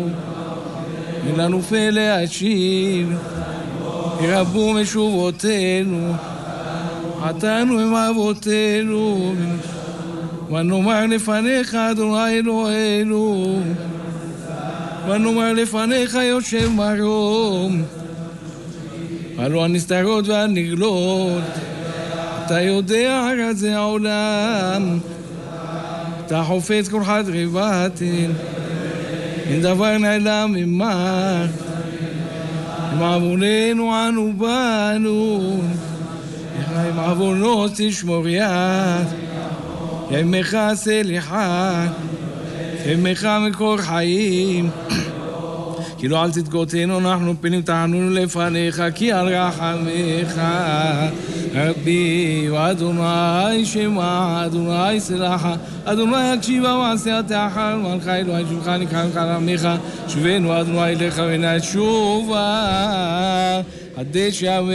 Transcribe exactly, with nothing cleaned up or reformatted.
אין לנו פה להשיב, ירבו משובותינו, חטאנו עם אבותינו, ונאמר לפניך אדוני אלוהינו, ונאמר לפניך יושב מרום, הלא הנסתרות והנגלות, אתה יודע רזי העולם, אתה חופץ כל חדרי בטן, אין דבר נעלם ממך, עם עווננו אנו באנו, עם עוונות תשמור יד, ימך סליחה, ימך מקור חיים, כי לא על צדקותינו אנחנו פנים תענונו לפניך, כי על רחמך רבי ואדוני שמע, אדוני סלחה, אדוני הקשיבה ועשייתה אחר מלך אלוהי שובך נקרא לך לעמך, שובנו אדוני אליך ונשובה הדשא